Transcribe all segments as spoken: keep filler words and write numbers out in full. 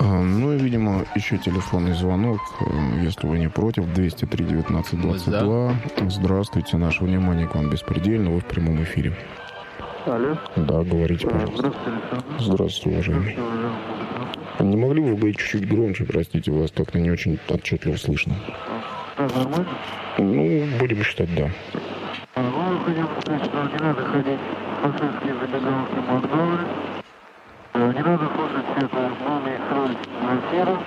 Ну и, видимо, еще телефонный звонок, если вы не против, двести три девятнадцать двадцать два. Здравствуйте, наше внимание к вам беспредельно, вы в прямом эфире. Алло. Да, говорите, пожалуйста. Здравствуйте. Здравствуйте, уважаемый. Не могли бы вы быть чуть-чуть громче, простите, вас как-то не очень отчетливо слышно. Так, нормально? Ну, будем считать, да. Ну, хотел бы сказать, что не надо ходить в фашистские забегаловки Макдональдс. Не надо слушать все это мумии хроники Насира.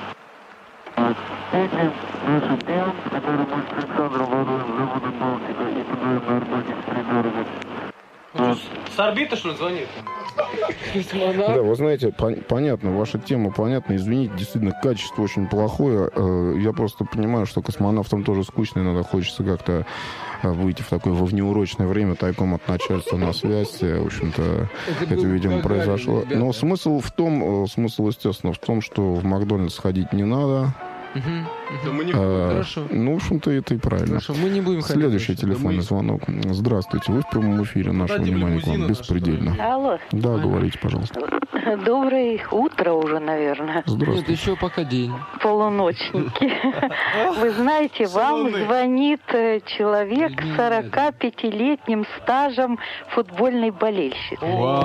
Этим нашим пивом, с которым мы с Александром воруем завода Балтика и продаем на Арбате в придорожек. С орбиты, что ли, звонит? Да, вы знаете, пон- понятно, ваша тема понятна. Извините, действительно, качество очень плохое. Э, Я просто понимаю, что космонавтам тоже скучно, иногда хочется как-то э, выйти в такое во внеурочное время тайком от начальства на связь. Э, В общем-то, это, Это, видимо, был произошло. Гагарин, Но ребята. смысл в том, э, смысл, естественно, в том, что в Макдональдс ходить не надо. Мгм, Да мгм. мы не... Э, Хорошо. Ну, в общем-то, это и правильно. Хорошо, мы не будем ходить. Следующий дальше. телефонный мы- звонок. Здравствуйте, вы в прямом эфире. Наше Дайте внимание к вам лимузина беспредельно. нашего. Алло, Да, говорите, пожалуйста. доброе утро уже, наверное, Нет, Здравствуйте. еще пока день. полуночники. Вы знаете, вам Слоны. звонит э, человек Нет. с сорокапятилетним стажем футбольной болельщицы.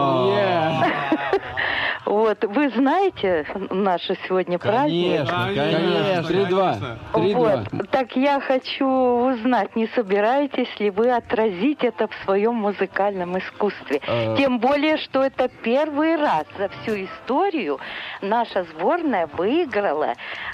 Вот, вы знаете наше сегодня праздник? Конечно, конечно. три-два. три-два. Вот, так я хочу узнать, не собираетесь ли вы отразить это в своем музыкальном искусстве? А. Тем более, что это первый раз за всю историю наша сборная выиграла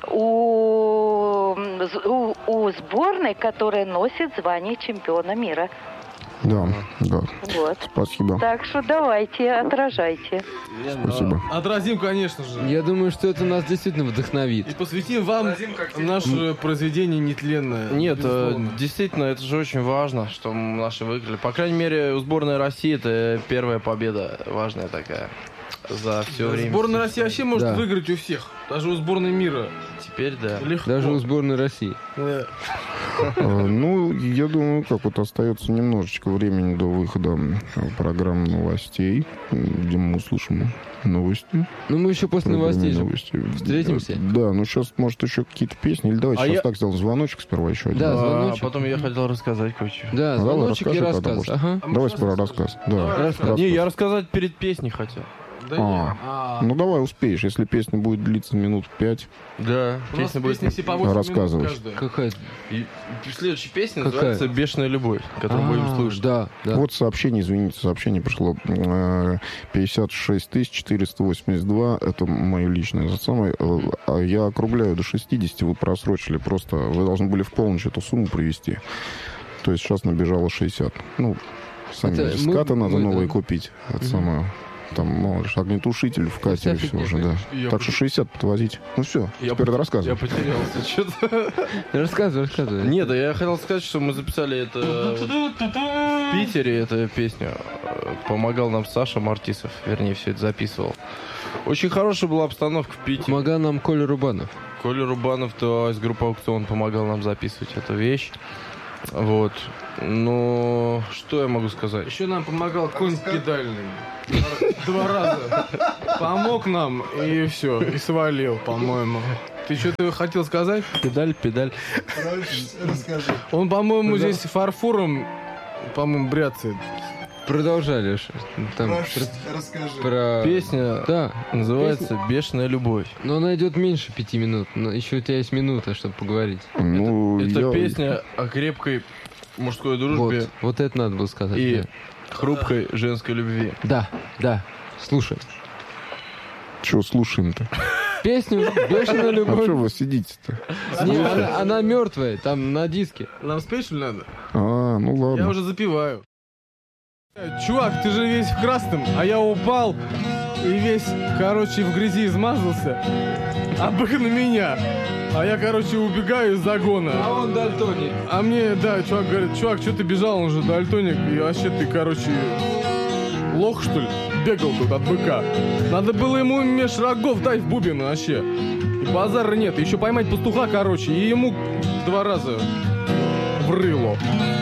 у, у, у сборной, которая носит звание чемпиона мира. Да, да. Вот. Спасибо. Так что давайте, отражайте. Спасибо. Отразим, конечно же. Я думаю, что это нас действительно вдохновит. И посвятим вам наше произведение нетленное. Нет, э, безусловно. действительно, это же очень важно, что наши выиграли. По крайней мере, у сборной России это первая победа важная такая за все время. Сборная России вообще может Да. выиграть у всех. Даже у сборной мира. Теперь, да. Легко. Даже у сборной России. Да. Э, Ну, я думаю, как вот остается немножечко времени до выхода э, программы новостей, где мы услышим новости. Ну, мы еще после Программы новостей же новости. встретимся. Да, ну сейчас, может, еще какие-то песни. Или давайте А сейчас я- так сделаем звоночек сперва еще один. Да, А, звоночек. потом я хотел рассказать кое-что. Да, Ну, давай, звоночек и расскажи, когда рассказ. может. Ага. Давай сперва рассказ. Да. Рассказ. Не, я рассказать перед песней хотел. Да А, нет. А, Ну давай успеешь, если песня будет длиться минут пять. Да, у нас песня будет... песни все по восемь минут рассказывать. каждая. Какая? И следующая песня Какая? называется «Бешеная любовь», которую будем А, слушать. Да, да. Вот сообщение, извините, сообщение пришло э, пятьдесят шесть тысяч четыреста восемьдесят два. Это мое личное. За самое, э, а я округляю до шестидесяти. Вы просрочили просто. Вы должны были в полночь эту сумму привести. То есть сейчас набежало шестьдесят. Ну, сами Это мы- скаты надо мы, новые да. купить. Это самое. Там, мало ли, огнетушитель в катере, вся все фигня, уже, да. Я Так что шестьдесят подвозить. Ну все, Я теперь Я рассказывай. потерялся что-то. Рассказывай, рассказывай. Нет, да я хотел сказать, что мы записали это в Питере, эту песню. Э, Помогал нам Саша Мартисов, вернее, все это записывал. Очень хорошая была обстановка в Питере. Помогал нам Коля Рубанов. Коля Рубанов, то из группы «Аукцион» помогал нам записывать эту вещь. Вот. Ну, что я могу сказать? Еще нам помогал конь педальный. Два раза. Помог нам и все. И свалил, по-моему. Ты что-то хотел сказать? Педаль, педаль. Расскажи. Он, по-моему, здесь фарфором, по-моему, бряцает. Продолжай, Леша. Там Расскажи. про... Песня Да, называется «Бешеная любовь». но она идет меньше пяти минут. Но еще у тебя есть минута, чтобы поговорить. Ну, Это я- песня о крепкой мужской дружбе Вот, вот это надо было сказать. и хрупкой женской любви. Да, да, слушай. Чего слушаем-то? Песню «Бешеная А любовь». что вы сидите-то? Не, она, она мертвая, там на диске. Нам спеть, что ли, надо? А, ну Я ладно. уже запиваю. Чувак, ты же весь в красном, а я упал и весь, короче, в грязи измазался. А бык на меня. А я, короче, убегаю из загона. он дальтоник. А мне, да, чувак говорит, чувак, что ты бежал, он же дальтоник, и вообще ты, короче, лох, что ли? Бегал тут от быка. Надо было ему меж рогов дать в бубен вообще. И базара нет, еще поймать пастуха, короче, и ему два раза в рыло.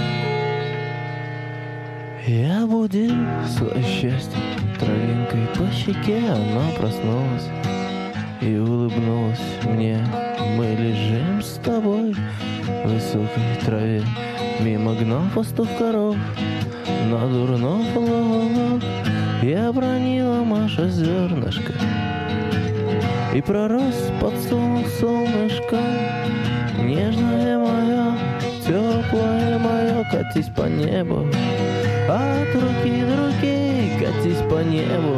Я будил свое счастье травинкой по щеке, она проснулась. и улыбнулась мне. Мы лежим с тобой в высокой траве, мимо гнал пастух коров на дурном лугу. И обронила Маша зернышко, и пророс подсолнух солнышко. Нежное мое, теплое мое, катись по небу, от руки до руки, катись по небу.